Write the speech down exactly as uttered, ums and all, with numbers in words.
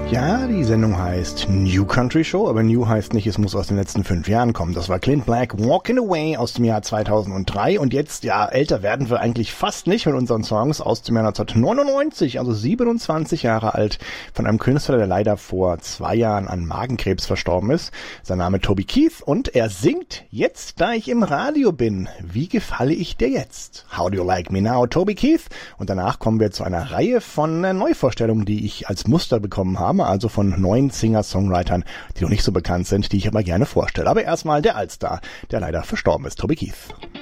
Ja, die Sendung heißt New Country Show, aber New heißt nicht, es muss aus den letzten fünf Jahren kommen. Das war Clint Black, Walking Away aus dem Jahr zweitausenddrei und jetzt, ja, älter werden wir eigentlich fast nicht mit unseren Songs aus dem Jahr neunzehnhundertneunundneunzig, also siebenundzwanzig Jahre alt, von einem Künstler, der leider vor zwei Jahren an Magenkrebs verstorben ist. Sein Name Toby Keith und er singt Jetzt, da ich im Radio bin. Wie gefalle ich dir jetzt? How do you like me now, Toby Keith? Und danach kommen wir zu einer Reihe von Neuvorstellungen, die ich als Muster bekommen habe. Also von neuen Singer-Songwritern, die noch nicht so bekannt sind, die ich aber gerne vorstelle. Aber erstmal der Allstar, der leider verstorben ist, Toby Keith.